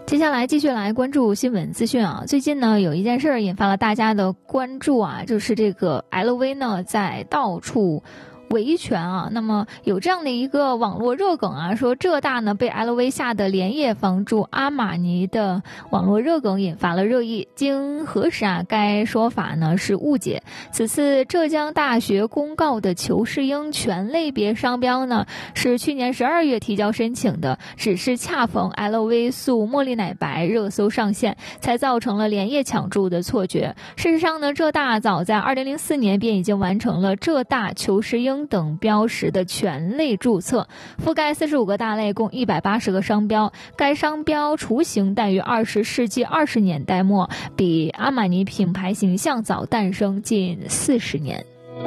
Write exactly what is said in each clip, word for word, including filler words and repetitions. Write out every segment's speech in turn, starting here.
接下来继续来关注新闻资讯啊，最近呢有一件事引发了大家的关注啊，就是这个 L V 呢在到处维权啊，那么有这样的一个网络热梗啊，说浙大呢被 L V 下的连夜房住阿玛尼的网络热梗引发了热议。经核实啊，该说法呢是误解。此次浙江大学公告的裘世英全类别商标呢，是去年十二月提交申请的，只是恰逢 L V 素茉莉奶白热搜上线，才造成了连夜抢注的错觉。事实上呢，浙大早在二零零四年便已经完成了浙大裘世英等标识的全类注册，覆盖四十五个大类，共一百八十个商标。该商标雏形诞于二十世纪二十年代末，比阿玛尼品牌形象早诞生近四十年。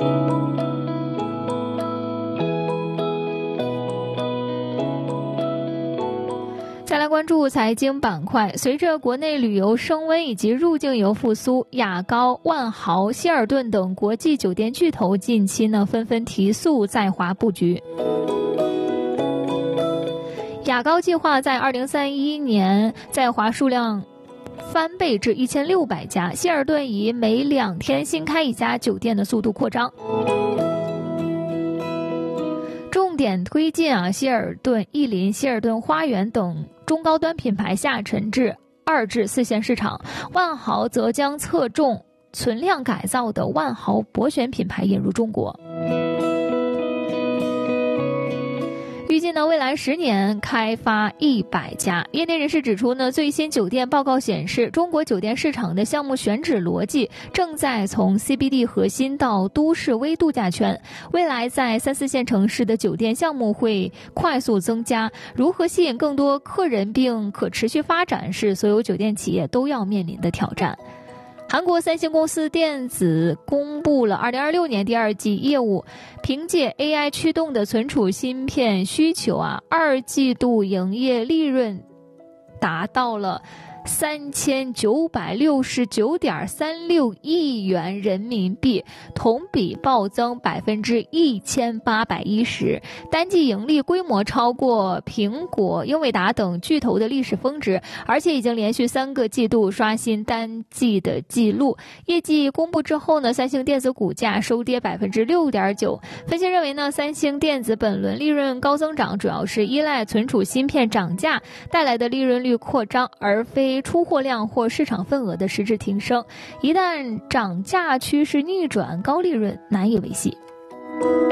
再来关注财经板块，随着国内旅游升温以及入境游复苏，雅高、万豪、希尔顿等国际酒店巨头近期呢纷纷提速在华布局。雅高计划在二零三一年在华数量翻倍至一千六百家，希尔顿以每两天新开一家酒店的速度扩张。重点推进啊，希尔顿逸林、希尔顿花园等中高端品牌下沉至二至四线市场，万豪则将侧重存量改造的万豪博选品牌引入中国。预计呢，未来十年开发一百家。业内人士指出呢，最新酒店报告显示，中国酒店市场的项目选址逻辑正在从 C B D 核心到都市微度假圈。未来在三四线城市的酒店项目会快速增加，如何吸引更多客人并可持续发展，是所有酒店企业都要面临的挑战。韩国三星公司电子公布了二零二六年第二季业务，凭借 A I 驱动的存储芯片需求啊，二季度营业利润达到了三千九百六十九点三六亿元人民币，同比暴增百分之一千八百一十，单季盈利规模超过苹果、英伟达等巨头的历史峰值，而且已经连续三个季度刷新单季的记录。业绩公布之后呢，三星电子股价收跌百分之六点九。分析认为呢，三星电子本轮利润高增长，主要是依赖存储芯片涨价带来的利润率扩张，而非出货量或市场份额的实质提升。一旦涨价趋势逆转，高利润难以维系。